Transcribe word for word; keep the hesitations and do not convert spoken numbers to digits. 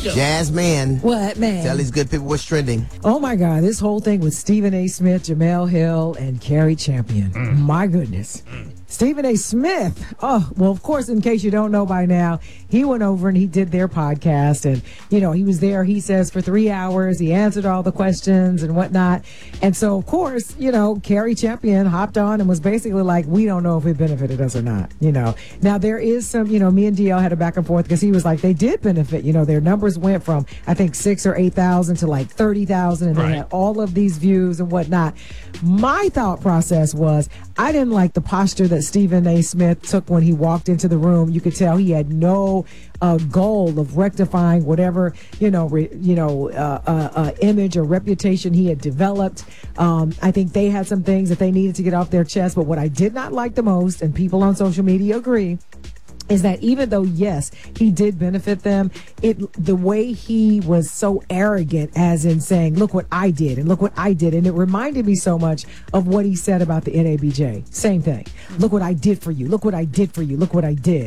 Jazz man. What, man? Tell these good people what's trending. Oh, my God. This whole thing with Stephen A. Smith, Jamel Hill, and Carrie Champion. Mm. My goodness. Mm. Stephen A. Smith. Oh, well, of course, in case you don't know by now, he went over and he did their podcast. And, you know, he was there, he says, for three hours. He answered all the questions and whatnot. And so, of course, you know, Carrie Champion hopped on and was basically like, we don't know if it benefited us or not, you know. Now, there is some, you know, me and D L had a back and forth because he was like, they did benefit. You know, their numbers went from, I think, six or eight thousand to like thirty thousand. And right. They had all of these views and whatnot. My thought process was, I didn't like the posture that Stephen A. Smith took when he walked into the room. You could tell he had no uh, goal of rectifying whatever, you know, re, you know, uh, uh, uh, image or reputation he had developed. Um, I think they had some things that they needed to get off their chest. But what I did not like the most, and people on social media agree, is that even though, yes, he did benefit them, it the way he was so arrogant, as in saying, look what I did and look what I did. And it reminded me so much of what he said about the N A B J. Same thing. Look what I did for you. Look what I did for you. Look what I did.